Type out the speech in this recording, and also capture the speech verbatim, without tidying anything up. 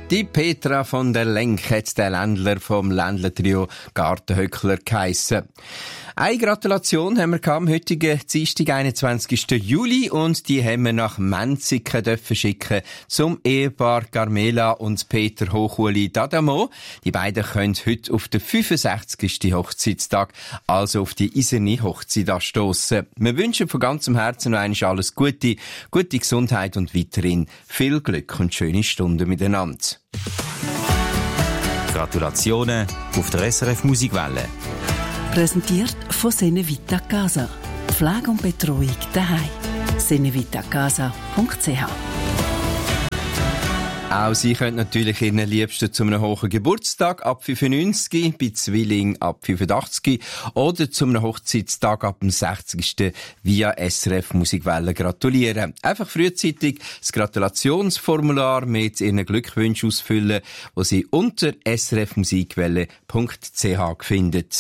Die Petra von der Lenk hat der Ländler vom Ländler-Trio Gartenhöckler geheissen. Eine Gratulation haben wir am heutigen Dienstag, einundzwanzigsten Juli, und die haben wir nach Menziken dürfen schicken zum Ehepaar Carmela und Peter Hochuli D'Adamo. Die beiden können heute auf den fünfundsechzigsten Hochzeitstag, also auf die eiserne Hochzeit, anstossen. Wir wünschen von ganzem Herzen noch einmal alles Gute, gute Gesundheit und weiterhin viel Glück und schöne Stunden miteinander. Gratulationen auf der S R F Musikwelle. Präsentiert von Senevita Casa. Pflege und Betreuung daheim. senevitacasa punkt c h. Auch Sie können natürlich Ihren Liebsten zu einem hohen Geburtstag ab fünfundneunzig, bei Zwilling ab fünfundachtzig oder zu einem Hochzeitstag ab dem sechzigsten via S R F Musikwelle gratulieren. Einfach frühzeitig das Gratulationsformular mit Ihren Glückwünschen ausfüllen, das Sie unter s r f musikwelle punkt c h finden.